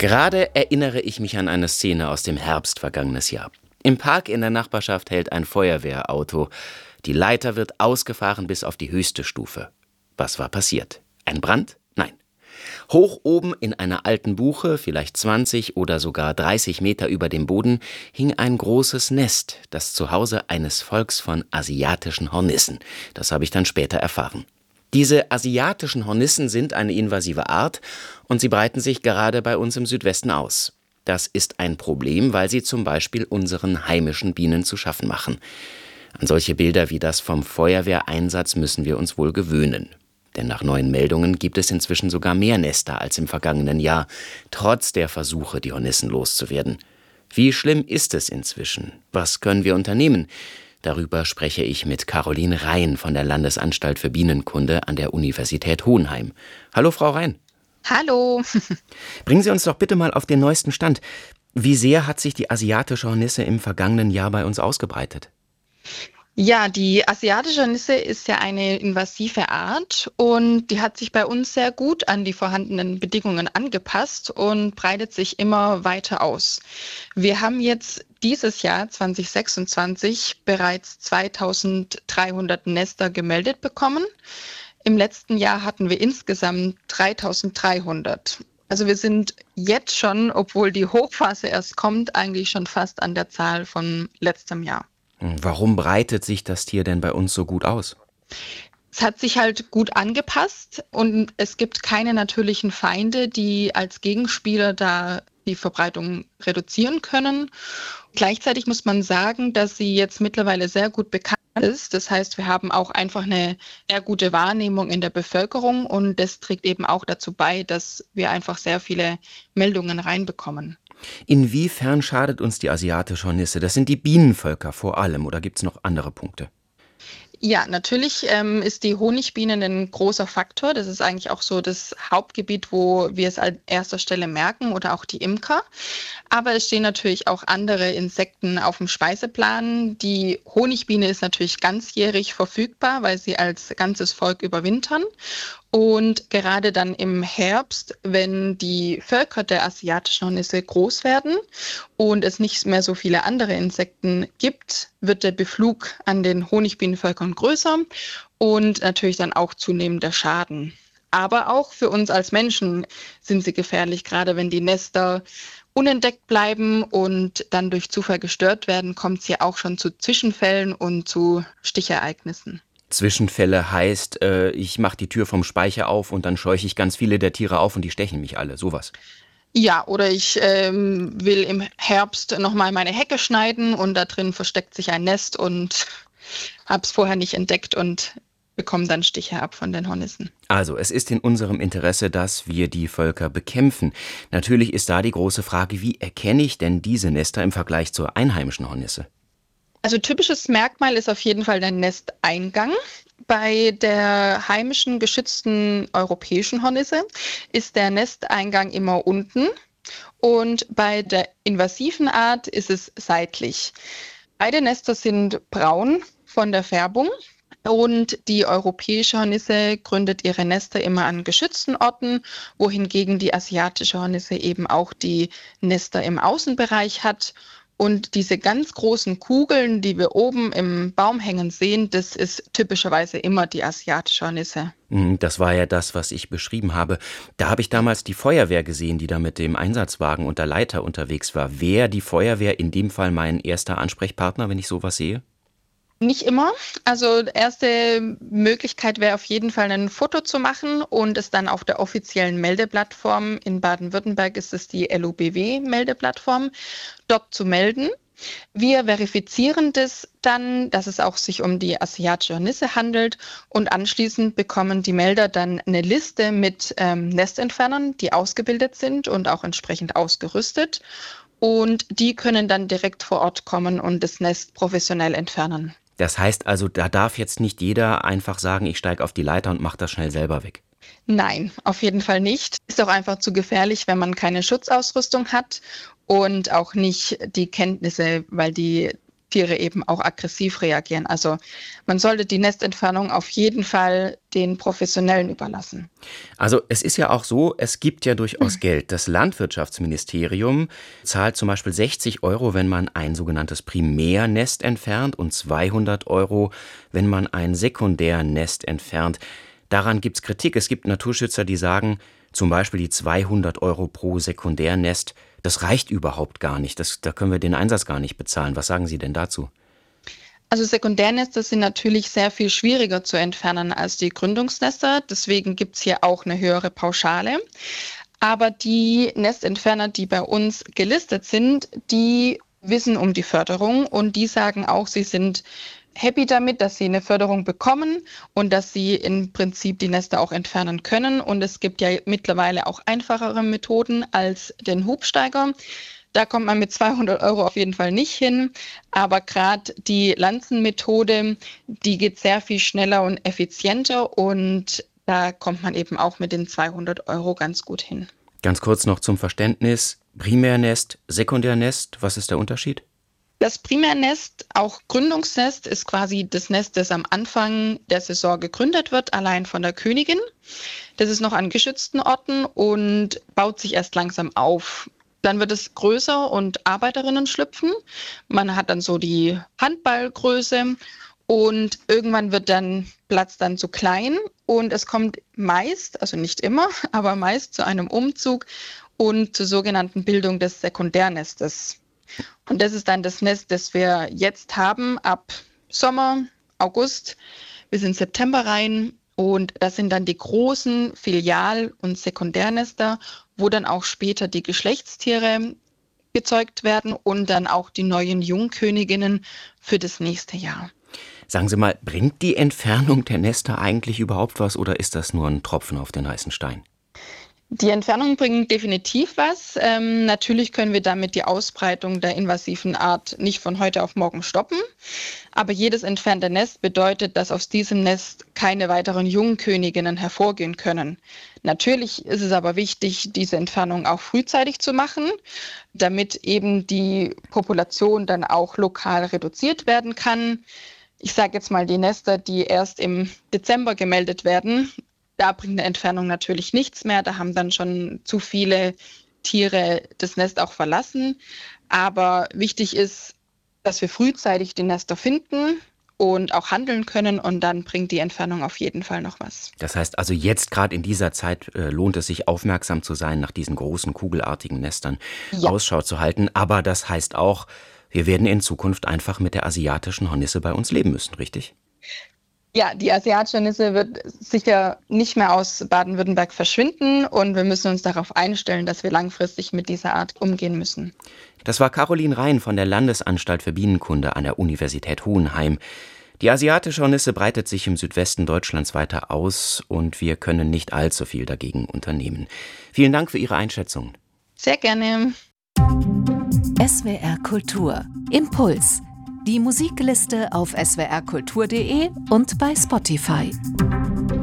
Gerade erinnere ich mich an eine Szene aus dem Herbst vergangenes Jahr. Im Park in der Nachbarschaft hält ein Feuerwehrauto. Die Leiter wird ausgefahren bis auf die höchste Stufe. Was war passiert? Ein Brand? Nein. Hoch oben in einer alten Buche, vielleicht 20 oder sogar 30 Meter über dem Boden, hing ein großes Nest, das Zuhause eines Volks von asiatischen Hornissen. Das habe ich dann später erfahren. Diese asiatischen Hornissen sind eine invasive Art und sie breiten sich gerade bei uns im Südwesten aus. Das ist ein Problem, weil sie zum Beispiel unseren heimischen Bienen zu schaffen machen. An solche Bilder wie das vom Feuerwehreinsatz müssen wir uns wohl gewöhnen. Denn nach neuen Meldungen gibt es inzwischen sogar mehr Nester als im vergangenen Jahr, trotz der Versuche, die Hornissen loszuwerden. Wie schlimm ist es inzwischen? Was können wir unternehmen? Darüber spreche ich mit Caroline Rein von der Landesanstalt für Bienenkunde an der Universität Hohenheim. Hallo, Frau Rein. Hallo. Bringen Sie uns doch bitte mal auf den neuesten Stand. Wie sehr hat sich die asiatische Hornisse im vergangenen Jahr bei uns ausgebreitet? Ja, die asiatische Hornisse ist ja eine invasive Art und die hat sich bei uns sehr gut an die vorhandenen Bedingungen angepasst und breitet sich immer weiter aus. Wir haben jetzt dieses Jahr 2026 bereits 2300 Nester gemeldet bekommen. Im letzten Jahr hatten wir insgesamt 3300. Also wir sind jetzt schon, obwohl die Hochphase erst kommt, eigentlich schon fast an der Zahl von letztem Jahr. Warum breitet sich das Tier denn bei uns so gut aus? Es hat sich halt gut angepasst und es gibt keine natürlichen Feinde, die als Gegenspieler da die Verbreitung reduzieren können. Gleichzeitig muss man sagen, dass sie jetzt mittlerweile sehr gut bekannt ist. Das heißt, wir haben auch einfach eine sehr gute Wahrnehmung in der Bevölkerung und das trägt eben auch dazu bei, dass wir einfach sehr viele Meldungen reinbekommen. Inwiefern schadet uns die asiatische Hornisse? Das sind die Bienenvölker vor allem, oder gibt es noch andere Punkte? Ja, natürlich ist die Honigbiene ein großer Faktor. Das ist eigentlich auch so das Hauptgebiet, wo wir es an erster Stelle merken oder auch die Imker. Aber es stehen natürlich auch andere Insekten auf dem Speiseplan. Die Honigbiene ist natürlich ganzjährig verfügbar, weil sie als ganzes Volk überwintern. Und gerade dann im Herbst, wenn die Völker der asiatischen Hornisse groß werden und es nicht mehr so viele andere Insekten gibt, wird der Beflug an den Honigbienenvölkern größer und natürlich dann auch zunehmend der Schaden. Aber auch für uns als Menschen sind sie gefährlich, gerade wenn die Nester unentdeckt bleiben und dann durch Zufall gestört werden, kommt es ja auch schon zu Zwischenfällen und zu Stichereignissen. Zwischenfälle heißt, ich mache die Tür vom Speicher auf und dann scheuche ich ganz viele der Tiere auf und die stechen mich alle, sowas. Ja, oder ich will im Herbst nochmal meine Hecke schneiden und da drin versteckt sich ein Nest und habe es vorher nicht entdeckt und bekomme dann Stiche ab von den Hornissen. Also, es ist in unserem Interesse, dass wir die Völker bekämpfen. Natürlich ist da die große Frage, wie erkenne ich denn diese Nester im Vergleich zur einheimischen Hornisse? Also typisches Merkmal ist auf jeden Fall der Nesteingang. Bei der heimischen geschützten europäischen Hornisse ist der Nesteingang immer unten und bei der invasiven Art ist es seitlich. Beide Nester sind braun von der Färbung und die europäische Hornisse gründet ihre Nester immer an geschützten Orten, wohingegen die asiatische Hornisse eben auch die Nester im Außenbereich hat. Und diese ganz großen Kugeln, die wir oben im Baum hängen sehen, das ist typischerweise immer die asiatische Hornisse. Das war ja das, was ich beschrieben habe. Da habe ich damals die Feuerwehr gesehen, die da mit dem Einsatzwagen und der Leiter unterwegs war. Wäre die Feuerwehr in dem Fall mein erster Ansprechpartner, wenn ich sowas sehe? Nicht immer. Also erste Möglichkeit wäre auf jeden Fall ein Foto zu machen und es dann auf der offiziellen Meldeplattform, in Baden-Württemberg ist es die LUBW-Meldeplattform, dort zu melden. Wir verifizieren das dann, dass es auch sich um die asiatische Hornisse handelt und anschließend bekommen die Melder dann eine Liste mit Nestentfernern, die ausgebildet sind und auch entsprechend ausgerüstet und die können dann direkt vor Ort kommen und das Nest professionell entfernen. Das heißt also, da darf jetzt nicht jeder einfach sagen, ich steige auf die Leiter und mache das schnell selber weg. Nein, auf jeden Fall nicht. Ist auch einfach zu gefährlich, wenn man keine Schutzausrüstung hat und auch nicht die Kenntnisse, weil die Tiere eben auch aggressiv reagieren. Also man sollte die Nestentfernung auf jeden Fall den Professionellen überlassen. Also es ist ja auch so, es gibt ja durchaus Geld. Das Landwirtschaftsministerium zahlt zum Beispiel 60 Euro, wenn man ein sogenanntes Primärnest entfernt und 200 Euro, wenn man ein Sekundärnest entfernt. Daran gibt es Kritik. Es gibt Naturschützer, die sagen, zum Beispiel die 200 Euro pro Sekundärnest, das reicht überhaupt gar nicht. Da können wir den Einsatz gar nicht bezahlen. Was sagen Sie denn dazu? Also Sekundärnester sind natürlich sehr viel schwieriger zu entfernen als die Gründungsnester. Deswegen gibt es hier auch eine höhere Pauschale. Aber die Nestentferner, die bei uns gelistet sind, die wissen um die Förderung und die sagen auch, sie sind happy damit, dass sie eine Förderung bekommen und dass sie im Prinzip die Nester auch entfernen können. Und es gibt ja mittlerweile auch einfachere Methoden als den Hubsteiger. Da kommt man mit 200 Euro auf jeden Fall nicht hin. Aber gerade die Lanzenmethode, die geht sehr viel schneller und effizienter. Und da kommt man eben auch mit den 200 Euro ganz gut hin. Ganz kurz noch zum Verständnis. Primärnest, Sekundärnest, was ist der Unterschied? Das Primärnest, auch Gründungsnest, ist quasi das Nest, das am Anfang der Saison gegründet wird, allein von der Königin. Das ist noch an geschützten Orten und baut sich erst langsam auf. Dann wird es größer und Arbeiterinnen schlüpfen. Man hat dann so die Handballgröße und irgendwann wird dann Platz dann zu klein und es kommt meist, also nicht immer, aber meist zu einem Umzug und zur sogenannten Bildung des Sekundärnestes. Und das ist dann das Nest, das wir jetzt haben, ab Sommer, August bis in September rein. Und das sind dann die großen Filial- und Sekundärnester, wo dann auch später die Geschlechtstiere gezeugt werden und dann auch die neuen Jungköniginnen für das nächste Jahr. Sagen Sie mal, bringt die Entfernung der Nester eigentlich überhaupt was oder ist das nur ein Tropfen auf den heißen Stein? Die Entfernung bringt definitiv was. Natürlich können wir damit die Ausbreitung der invasiven Art nicht von heute auf morgen stoppen. Aber jedes entfernte Nest bedeutet, dass aus diesem Nest keine weiteren Jungköniginnen hervorgehen können. Natürlich ist es aber wichtig, diese Entfernung auch frühzeitig zu machen, damit eben die Population dann auch lokal reduziert werden kann. Ich sage jetzt mal die Nester, die erst im Dezember gemeldet werden. Da bringt eine Entfernung natürlich nichts mehr. Da haben dann schon zu viele Tiere das Nest auch verlassen. Aber wichtig ist, dass wir frühzeitig die Nester finden und auch handeln können. Und dann bringt die Entfernung auf jeden Fall noch was. Das heißt also jetzt gerade in dieser Zeit lohnt es sich aufmerksam zu sein, nach diesen großen kugelartigen Nestern Ausschau zu halten. Aber das heißt auch, wir werden in Zukunft einfach mit der asiatischen Hornisse bei uns leben müssen, richtig? Ja, die asiatische Hornisse wird sicher nicht mehr aus Baden-Württemberg verschwinden und wir müssen uns darauf einstellen, dass wir langfristig mit dieser Art umgehen müssen. Das war Caroline Rhein von der Landesanstalt für Bienenkunde an der Universität Hohenheim. Die asiatische Hornisse breitet sich im Südwesten Deutschlands weiter aus und wir können nicht allzu viel dagegen unternehmen. Vielen Dank für Ihre Einschätzung. Sehr gerne. SWR Kultur. Impuls. Die Musikliste auf swrkultur.de und bei Spotify.